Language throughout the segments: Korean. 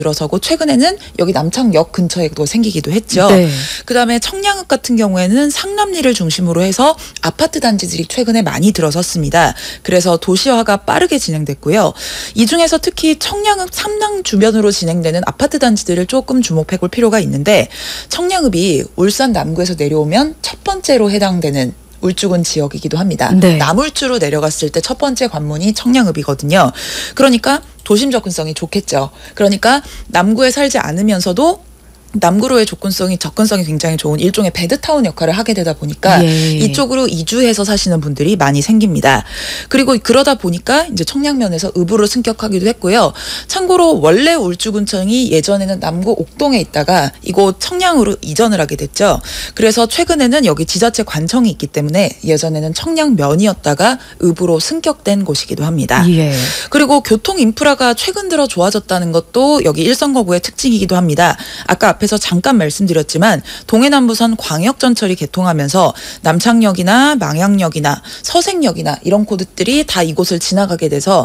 들어서고 최근에는 여기 남창역 근처에도 생기기도 했죠. 네. 그다음에 청량읍 같은 경우에는 상남리를 중심으로 해서 아파트 단지들이 최근에 많이 들어섰습니다. 그래서 도시화가 빠르게 진행됐고요. 이 중에서 특히 청량읍 삼당 주변으로 진행되는 아파트 단지들을 조금 주목해 볼 필요가 있는데 청량읍이 울산 남구에서 내려오면 첫 번째로 해당되는 울주군 지역이기도 합니다. 네. 남울주로 내려갔을 때 첫 번째 관문이 청량읍이거든요. 그러니까 도심 접근성이 좋겠죠. 그러니까 남구에 살지 않으면서도 남구로의 접근성이 굉장히 좋은 일종의 배드타운 역할을 하게 되다 보니까 예. 이쪽으로 이주해서 사시는 분들이 많이 생깁니다. 그리고 그러다 보니까 이제 청량면에서 읍으로 승격하기도 했고요. 참고로 원래 울주군청이 예전에는 남구 옥동에 있다가 이곳 청량으로 이전을 하게 됐죠. 그래서 최근에는 여기 지자체 관청이 있기 때문에 예전에는 청량면이었다가 읍으로 승격된 곳이기도 합니다. 예. 그리고 교통 인프라가 최근 들어 좋아졌다는 것도 여기 일성거구의 특징이기도 합니다. 아까 앞에서 잠깐 말씀드렸지만 동해남부선 광역전철이 개통하면서 남창역이나 망향역이나 서생역이나 이런 코드들이 다 이곳을 지나가게 돼서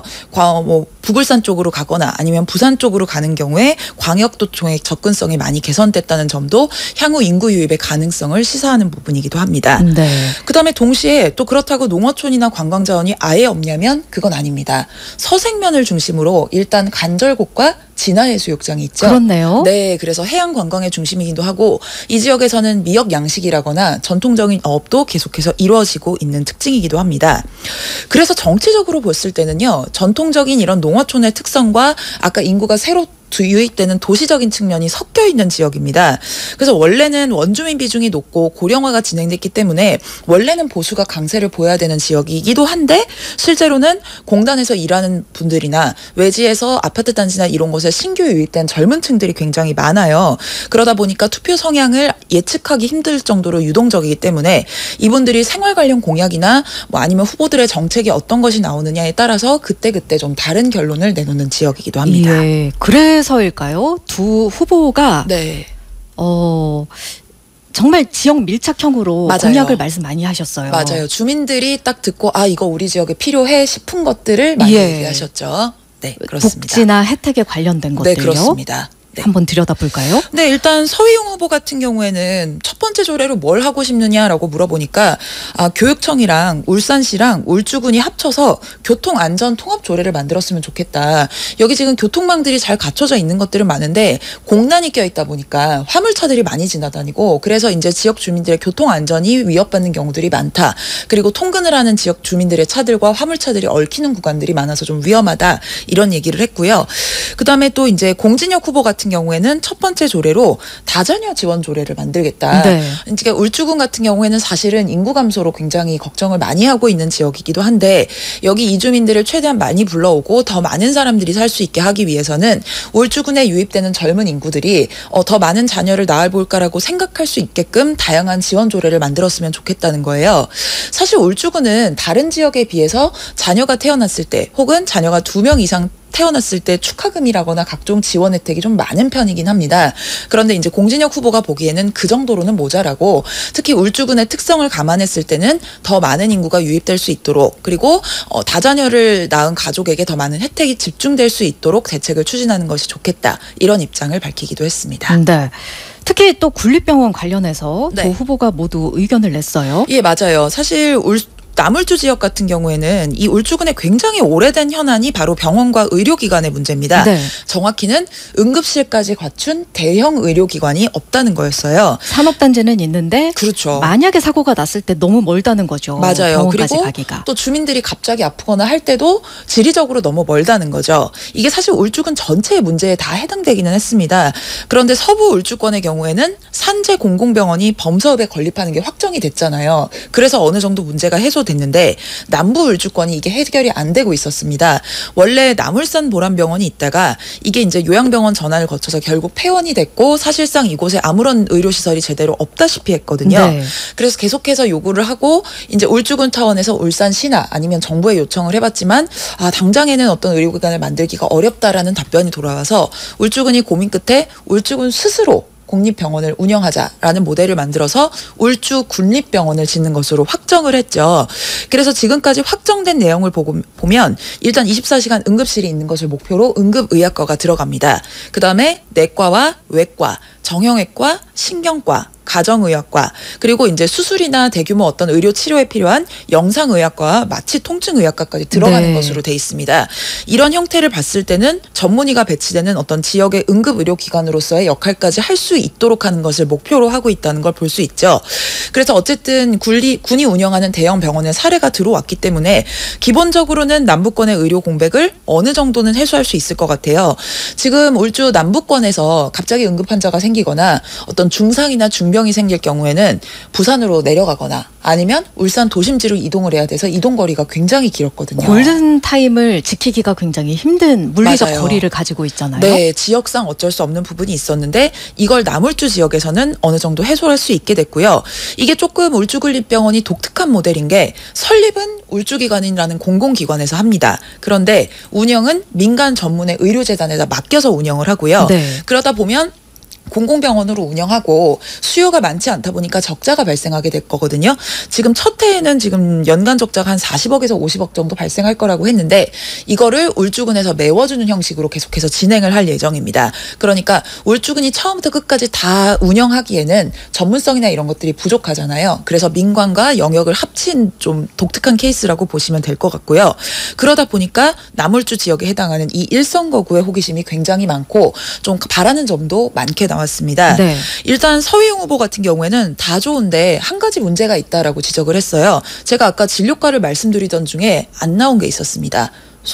부굴산 쪽으로 가거나 아니면 부산 쪽으로 가는 경우에 광역도청의 접근성이 많이 개선됐다는 점도 향후 인구 유입의 가능성을 시사하는 부분이기도 합니다. 네. 그다음에 동시에 또 그렇다고 농어촌이나 관광자원이 아예 없냐면 그건 아닙니다. 서생면을 중심으로 일단 간절곶과 진화해수욕장이 있죠. 그렇네요. 네, 그래서 해양 관광의 중심이기도 하고 이 지역에서는 미역 양식이라거나 전통적인 어업도 계속해서 이루어지고 있는 특징이기도 합니다. 그래서 정치적으로 봤을 때는요, 전통적인 이런 농어촌의 특성과 아까 인구가 새로 유입되는 도시적인 측면이 섞여 있는 지역입니다. 그래서 원래는 원주민 비중이 높고 고령화가 진행됐기 때문에 원래는 보수가 강세를 보여야 되는 지역이기도 한데 실제로는 공단에서 일하는 분들이나 외지에서 아파트 단지나 이런 곳에 신규 유입된 젊은 층들이 굉장히 많아요. 그러다 보니까 투표 성향을 예측하기 힘들 정도로 유동적이기 때문에 이분들이 생활 관련 공약이나 아니면 후보들의 정책이 어떤 것이 나오느냐에 따라서 그때그때 좀 다른 결론을 내놓는 지역이기도 합니다. 예. 그래서일까요? 두 후보가 네. 정말 지역 밀착형으로 맞아요. 공약을 말씀 많이 하셨어요. 맞아요. 주민들이 딱 듣고 이거 우리 지역에 필요해 싶은 것들을 많이 예. 얘기하셨죠. 네, 그렇습니다. 복지나 혜택에 관련된 것들요. 네, 그렇습니다. 네. 한번 들여다볼까요? 네, 일단 서희용 후보 같은 경우에는 첫 번째 조례로 뭘 하고 싶느냐라고 물어보니까 교육청이랑 울산시랑 울주군이 합쳐서 교통안전 통합 조례를 만들었으면 좋겠다. 여기 지금 교통망들이 잘 갖춰져 있는 것들은 많은데 공난이 껴있다 보니까 화물차들이 많이 지나다니고 그래서 이제 지역 주민들의 교통안전이 위협받는 경우들이 많다. 그리고 통근을 하는 지역 주민들의 차들과 화물차들이 얽히는 구간들이 많아서 좀 위험하다. 이런 얘기를 했고요. 그다음에 또 이제 공진혁 후보 같은 경우에는 첫 번째 조례로 다자녀 지원 조례를 만들겠다. 네. 그러니까 울주군 같은 경우에는 사실은 인구 감소로 굉장히 걱정을 많이 하고 있는 지역이기도 한데 여기 이주민들을 최대한 많이 불러오고 더 많은 사람들이 살 수 있게 하기 위해서는 울주군에 유입되는 젊은 인구들이 더 많은 자녀를 낳아볼까라고 생각할 수 있게끔 다양한 지원 조례를 만들었으면 좋겠다는 거예요. 사실 울주군은 다른 지역에 비해서 자녀가 태어났을 때 혹은 자녀가 2명 이상 태어났을 때 축하금이라거나 각종 지원 혜택이 좀 많은 편이긴 합니다. 그런데 이제 공진혁 후보가 보기에는 그 정도로는 모자라고 특히 울주군의 특성을 감안했을 때는 더 많은 인구가 유입될 수 있도록 그리고 다자녀를 낳은 가족에게 더 많은 혜택이 집중될 수 있도록 대책을 추진하는 것이 좋겠다. 이런 입장을 밝히기도 했습니다. 네. 특히 또 군립병원 관련해서 네. 두 후보가 모두 의견을 냈어요. 예, 맞아요. 사실 남울주 지역 같은 경우에는 이 울주군의 굉장히 오래된 현안이 바로 병원과 의료기관의 문제입니다. 네. 정확히는 응급실까지 갖춘 대형 의료기관이 없다는 거였어요. 산업단지는 있는데 그렇죠. 만약에 사고가 났을 때 너무 멀다는 거죠. 맞아요. 병원까지 그리고 가기가. 또 주민들이 갑자기 아프거나 할 때도 지리적으로 너무 멀다는 거죠. 이게 사실 울주군 전체의 문제에 다 해당되기는 했습니다. 그런데 서부 울주권의 경우에는 산재 공공병원이 범사업에 건립하는 게 확정이 됐잖아요. 그래서 어느 정도 문제가 해소됐는데 남부 울주권이 이게 해결이 안 되고 있었습니다. 원래 남울산 보람병원이 있다가 이게 이제 요양병원 전환을 거쳐서 결국 폐원이 됐고 사실상 이곳에 아무런 의료시설이 제대로 없다시피 했거든요. 네. 그래서 계속해서 요구를 하고 이제 울주군 차원에서 울산시나 아니면 정부에 요청을 해봤지만 당장에는 어떤 의료기관을 만들기가 어렵다라는 답변이 돌아와서 울주군이 고민 끝에 울주군 스스로 공립병원을 운영하자라는 모델을 만들어서 울주 군립병원을 짓는 것으로 확정을 했죠. 그래서 지금까지 확정된 내용을 보면 일단 24시간 응급실이 있는 것을 목표로 응급의학과가 들어갑니다. 그다음에 내과와 외과, 정형외과, 신경과, 가정의학과, 그리고 이제 수술이나 대규모 어떤 의료 치료에 필요한 영상의학과, 마취통증의학과까지 들어가는 네. 것으로 돼 있습니다. 이런 형태를 봤을 때는 전문의가 배치되는 어떤 지역의 응급의료기관으로서의 역할까지 할 수 있도록 하는 것을 목표로 하고 있다는 걸 볼 수 있죠. 그래서 어쨌든 군이 운영하는 대형 병원의 사례가 들어왔기 때문에 기본적으로는 남부권의 의료 공백을 어느 정도는 해소할 수 있을 것 같아요. 지금 울주 남부권에서 갑자기 응급 환자가 생기거나 어떤 중상이나 중병이 생길 경우에는 부산으로 내려가거나 아니면 울산 도심지로 이동을 해야 돼서 이동 거리가 굉장히 길었거든요. 골든 타임을 지키기가 굉장히 힘든 물리적 맞아요. 거리를 가지고 있잖아요. 네, 지역상 어쩔 수 없는 부분이 있었는데 이걸 남울주 지역에서는 어느 정도 해소할 수 있게 됐고요. 이게 조금 울주군립병원이 독특한 모델인 게 설립은 울주기관이라는 공공기관에서 합니다. 그런데 운영은 민간 전문의 의료재단에다 맡겨서 운영을 하고요. 네. 그러다 보면 공공병원으로 운영하고 수요가 많지 않다 보니까 적자가 발생하게 될 거거든요. 지금 첫 해에는 지금 연간 적자가 한 40억에서 50억 정도 발생할 거라고 했는데 이거를 울주군에서 메워주는 형식으로 계속해서 진행을 할 예정입니다. 그러니까 울주군이 처음부터 끝까지 다 운영하기에는 전문성이나 이런 것들이 부족하잖아요. 그래서 민관과 영역을 합친 좀 독특한 케이스라고 보시면 될 것 같고요. 그러다 보니까 남울주 지역에 해당하는 이 일선거구의 호기심이 굉장히 많고 좀 바라는 점도 많게 나왔습니다. 네. 일단 서희용 후보 같은 경우에는 다 좋은데 한 가지 문제가 있다라고 지적을 했어요. 제가 아까 진료과를 말씀드리던 중에 안 나온 게 있었습니다.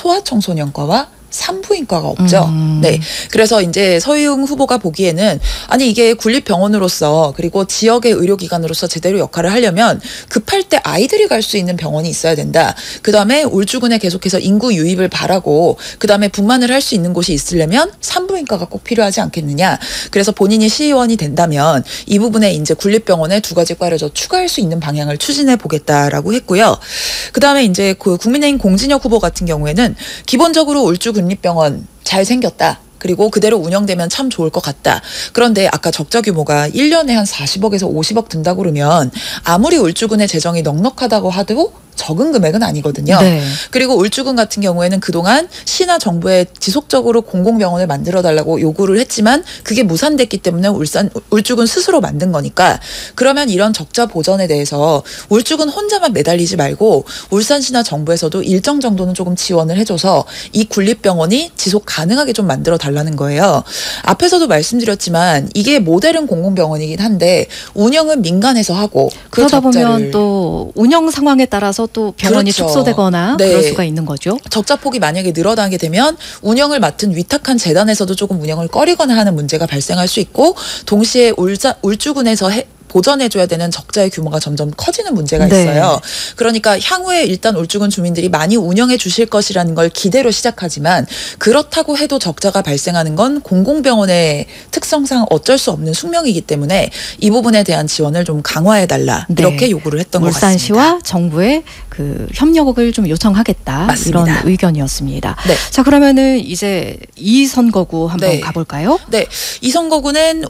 소아청소년과와 산부인과가 없죠. 네. 그래서 이제 서희용 후보가 보기에는 아니 이게 군립병원으로서 그리고 지역의 의료기관으로서 제대로 역할을 하려면 급할 때 아이들이 갈 수 있는 병원이 있어야 된다. 그다음에 울주군에 계속해서 인구 유입을 바라고 그다음에 분만을 할 수 있는 곳이 있으려면 산부인과가 꼭 필요하지 않겠느냐. 그래서 본인이 시의원이 된다면 이 부분에 이제 군립병원에 두 가지 과를 더 추가할 수 있는 방향을 추진해 보겠다라고 했고요. 그다음에 이제 그 국민의힘 공진혁 후보 같은 경우에는 기본적으로 울주 군립병원 잘 생겼다. 그리고 그대로 운영되면 참 좋을 것 같다. 그런데 아까 적자 규모가 1년에 한 40억에서 50억 든다고 그러면 아무리 울주군의 재정이 넉넉하다고 하도 적은 금액은 아니거든요. 네. 그리고 울주군 같은 경우에는 그동안 시나 정부에 지속적으로 공공병원을 만들어달라고 요구를 했지만 그게 무산됐기 때문에 울주군 스스로 만든 거니까 그러면 이런 적자 보전에 대해서 울주군 혼자만 매달리지 말고 울산시나 정부에서도 일정 정도는 조금 지원을 해줘서 이 군립병원이 지속 가능하게 좀 만들어달라는 거예요. 앞에서도 말씀드렸지만 이게 모델은 공공병원이긴 한데 운영은 민간에서 하고 그 그러다 적자를 보면 또 운영 상황에 따라서 또 병원이 그렇죠. 축소되거나 네. 그럴 수가 있는 거죠. 적자 폭이 만약에 늘어나게 되면 운영을 맡은 위탁한 재단에서도 조금 운영을 꺼리거나 하는 문제가 발생할 수 있고 동시에 울주군에서 보전해줘야 되는 적자의 규모가 점점 커지는 문제가 있어요. 네. 그러니까 향후에 일단 울주군 주민들이 많이 운영해 주실 것이라는 걸 기대로 시작하지만 그렇다고 해도 적자가 발생하는 건 공공병원의 특성상 어쩔 수 없는 숙명이기 때문에 이 부분에 대한 지원을 좀 강화해달라 네. 이렇게 요구를 했던 것 같습니다. 울산시와 정부의 그 협력을 좀 요청하겠다. 맞습니다. 이런 의견이었습니다. 네. 자, 그러면은 이제 이 선거구 한번 네. 가볼까요? 네, 이 선거구는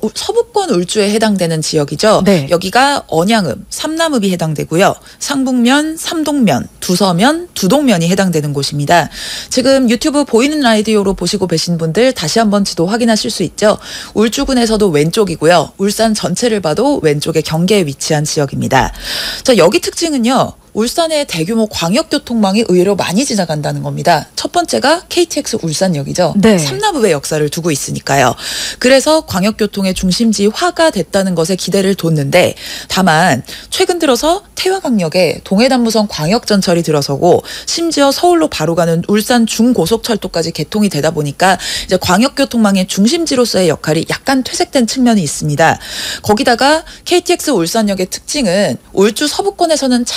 서부권 울주에 해당되는 지역이죠. 네. 여기가 언양읍, 삼남읍이 해당되고요. 상북면, 삼동면, 두서면, 두동면이 해당되는 곳입니다. 지금 유튜브 보이는 라디오로 보시고 계신 분들 다시 한번 지도 확인하실 수 있죠. 울주군에서도 왼쪽이고요. 울산 전체를 봐도 왼쪽의 경계에 위치한 지역입니다. 자, 여기 특징은요. 울산의 대규모 광역교통망이 의외로 많이 지나간다는 겁니다. 첫 번째가 KTX 울산역이죠. 네. 삼남읍의 역사를 두고 있으니까요. 그래서 광역교통의 중심지화가 됐다는 것에 기대를 뒀는데 다만 최근 들어서 태화강역에 동해남부선 광역전철이 들어서고 심지어 서울로 바로 가는 울산 중고속철도까지 개통이 되다 보니까 이제 광역교통망의 중심지로서의 역할이 약간 퇴색된 측면이 있습니다. 거기다가 KTX 울산역의 특징은 울주 서부권에서는 참 가까운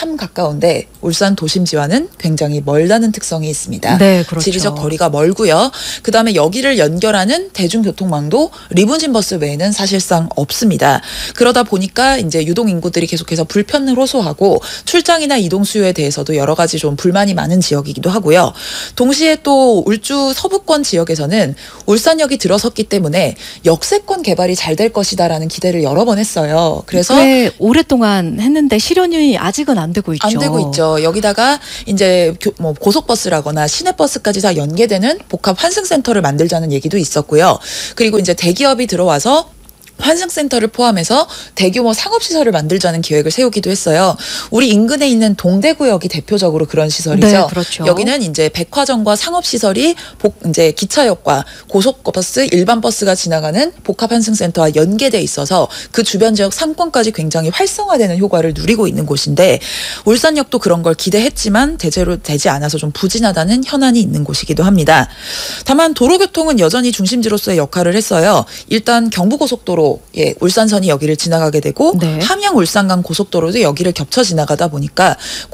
가까운데 울산 도심지와는 굉장히 멀다는 특성이 있습니다. 네, 그렇죠. 지리적 거리가 멀고요. 그다음에 여기를 연결하는 대중교통망도 리무진 버스 외에는 사실상 없습니다. 그러다 보니까 이제 유동 인구들이 계속해서 불편을 호소하고 출장이나 이동 수요에 대해서도 여러 가지 좀 불만이 많은 지역이기도 하고요. 동시에 또 울주 서부권 지역에서는 울산역이 들어섰기 때문에 역세권 개발이 잘 될 것이다라는 기대를 여러 번 했어요. 그래서 꽤 오랫동안 했는데 실현이 아직은 안 되고 있죠. 안 되고 있죠. 여기다가 이제 뭐 고속버스라거나 시내버스까지 다 연계되는 복합 환승센터를 만들자는 얘기도 있었고요. 그리고 이제 대기업이 들어와서 환승센터를 포함해서 대규모 상업시설을 만들자는 계획을 세우기도 했어요. 우리 인근에 있는 동대구역이 대표적으로 그런 시설이죠. 네, 그렇죠. 여기는 이제 백화점과 상업시설이 이제 기차역과 고속버스, 일반 버스가 지나가는 복합 환승센터와 연계돼 있어서 그 주변 지역 상권까지 굉장히 활성화되는 효과를 누리고 있는 곳인데 울산역도 그런 걸 기대했지만 대체로 되지 않아서 좀 부진하다는 현안이 있는 곳이기도 합니다. 다만 도로교통은 여전히 중심지로서의 역할을 했어요. 일단 경부고속도로 울산선이 여기를 지나가게 되고 네. 함양 울산간 고속도로도 여기를 겹쳐 지나가다 보니까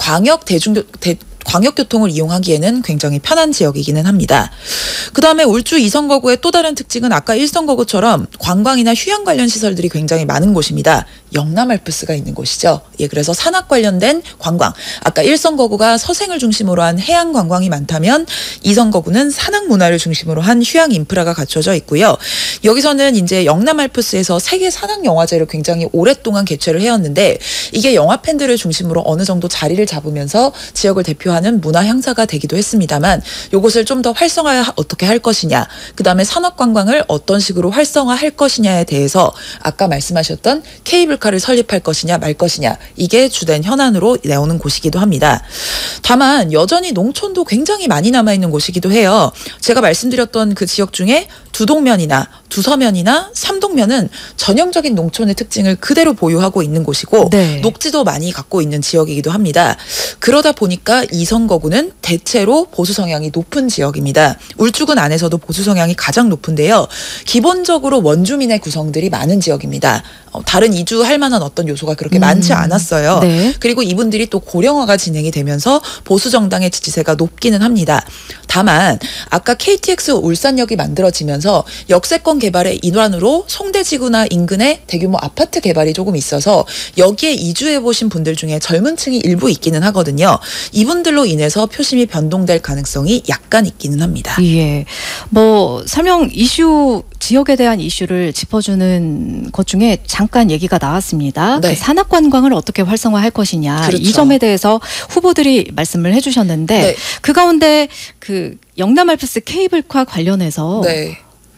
광역교통을 이용하기에는 굉장히 편한 지역이기는 합니다. 그다음에 울주 2선거구의 또 다른 특징은 아까 1선거구처럼 관광이나 휴양 관련 시설들이 굉장히 많은 곳입니다. 영남알프스가 있는 곳이죠. 그래서 산악 관련된 관광. 아까 1선거구가 서생을 중심으로 한 해양 관광이 많다면 2선거구는 산악 문화를 중심으로 한 휴양 인프라가 갖춰져 있고요. 여기서는 이제 영남알프스에서 세계 산악 영화제를 굉장히 오랫동안 개최를 해왔는데 이게 영화 팬들을 중심으로 어느 정도 자리를 잡으면서 지역을 대표하는 문화 향사가 되기도 했습니다만 이곳을 좀 더 활성화 어떻게 할 것이냐, 그다음에 산업 관광을 어떤 식으로 활성화할 것이냐에 대해서 아까 말씀하셨던 케이블카를 설립할 것이냐 말 것이냐 이게 주된 현안으로 나오는 곳이기도 합니다. 다만 여전히 농촌도 굉장히 많이 남아있는 곳이기도 해요. 제가 말씀드렸던 그 지역 중에 두동면이나 두서면이나 삼동면은 전형적인 농촌의 특징을 그대로 보유하고 있는 곳이고 네. 녹지도 많이 갖고 있는 지역이기도 합니다. 그러다 보니까 이선거구는 대체로 보수 성향이 높은 지역입니다. 울주군 안에서도 보수 성향이 가장 높은데요. 기본적으로 원주민의 구성들이 많은 지역입니다. 다른 이주할 만한 어떤 요소가 그렇게 많지 않았어요. 네. 그리고 이분들이 또 고령화가 진행이 되면서 보수 정당의 지지세가 높기는 합니다. 다만 아까 KTX 울산역이 만들어지면서 역세권 개발의 일환으로 송대지구나 인근에 대규모 아파트 개발이 조금 있어서 여기에 이주해 보신 분들 중에 젊은 층이 일부 있기는 하거든요. 이분들로 인해서 표심이 변동될 가능성이 약간 있기는 합니다. 예. 뭐 설명 이슈 지역에 대한 이슈를 짚어주는 것 중에 잠깐 얘기가 나왔습니다. 네. 그 산악 관광을 어떻게 활성화할 것이냐. 그렇죠. 이 점에 대해서 후보들이 말씀을 해주셨는데 네. 그 가운데 그 영남알프스 케이블카 관련해서 네.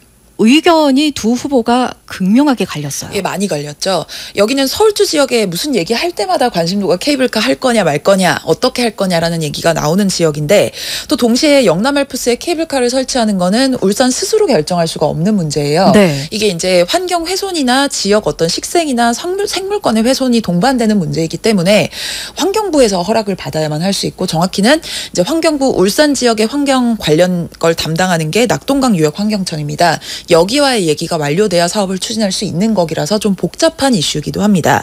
의견이 두 후보가 극명하게 갈렸어요. 예, 많이 걸렸죠. 여기는 서울주 지역에 무슨 얘기할 때마다 관심도가 케이블카 할 거냐 말 거냐 어떻게 할 거냐라는 얘기가 나오는 지역인데 또 동시에 영남알프스에 케이블카를 설치하는 거는 울산 스스로 결정할 수가 없는 문제예요. 네. 이게 이제 환경 훼손이나 지역 어떤 식생이나 생물권의 훼손이 동반되는 문제이기 때문에 환경부에서 허락을 받아야만 할 수 있고 정확히는 이제 환경부 울산 지역의 환경 관련 걸 담당하는 게 낙동강 유역 환경청입니다. 여기와의 얘기가 완료돼야 사업을 추진할 수 있는 거기라서 좀 복잡한 이슈이기도 합니다.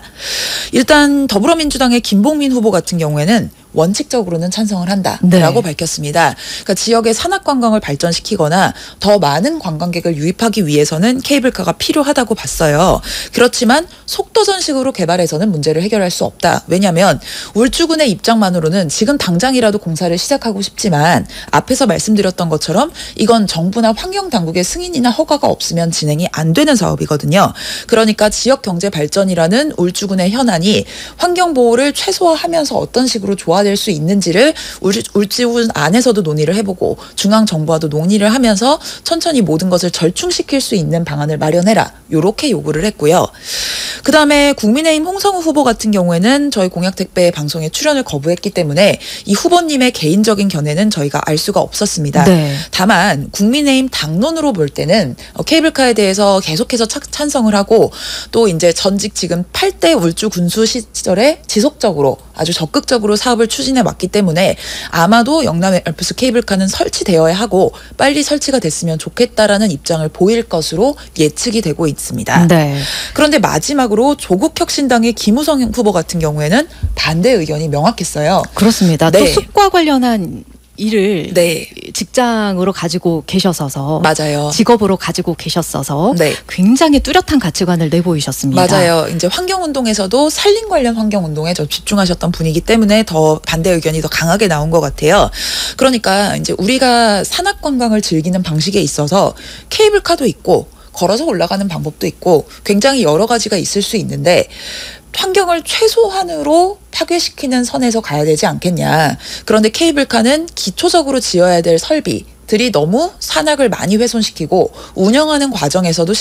일단 더불어민주당의 김봉민 후보 같은 경우에는 원칙적으로는 찬성을 한다라고 네. 밝혔습니다. 그러니까 지역의 산악관광을 발전시키거나 더 많은 관광객을 유입하기 위해서는 케이블카가 필요하다고 봤어요. 그렇지만 속도전식으로 개발해서는 문제를 해결할 수 없다. 왜냐하면 울주군의 입장만으로는 지금 당장이라도 공사를 시작하고 싶지만 앞에서 말씀드렸던 것처럼 이건 정부나 환경당국의 승인이나 허가가 없으면 진행이 안 되는 사업이거든요. 그러니까 지역 경제 발전이라는 울주군의 현안이 환경보호를 최소화하면서 어떤 식으로 조화될 수 있는지를 울주군 안에서도 논의를 해보고 중앙정부와도 논의를 하면서 천천히 모든 것을 절충시킬 수 있는 방안을 마련해라. 이렇게 요구를 했고요. 그다음에 국민의힘 홍성우 후보 같은 경우에는 저희 공약택배 방송에 출연을 거부했기 때문에 이 후보님의 개인적인 견해는 저희가 알 수가 없었습니다. 네. 다만 국민의힘 당론으로 볼 때는 케이블카에 대해서 계속해서 찬성을 하고 또 이제 전직 지금 8대 울주 군수 시절에 지속적으로 아주 적극적으로 사업을 추진해 왔기 때문에 아마도 영남알프스 케이블카는 설치되어야 하고 빨리 설치가 됐으면 좋겠다라는 입장을 보일 것으로 예측이 되고 있습니다. 네. 그런데 마지막으로 전통적으로 조국혁신당의 김우성 후보 같은 경우에는 반대 의견이 명확했어요. 그렇습니다. 네. 또 숲과 관련한 일을 네. 직장으로 가지고 계셔서서 맞아요. 직업으로 가지고 계셨어서 네. 굉장히 뚜렷한 가치관을 내보이셨습니다. 맞아요. 이제 환경운동에서도 산림 관련 환경운동에 좀 집중하셨던 분이기 때문에 더 반대 의견이 더 강하게 나온 것 같아요. 그러니까 이제 우리가 산악관광을 즐기는 방식에 있어서 케이블카도 있고 걸어서 올라가는 방법도 있고 굉장히 여러 가지가 있을 수 있는데 환경을 최소한으로 파괴시키는 선에서 가야 되지 않겠냐. 그런데 케이블카는 기초적으로 지어야 될 설비들이 너무 산악을 많이 훼손시키고 운영하는 과정에서도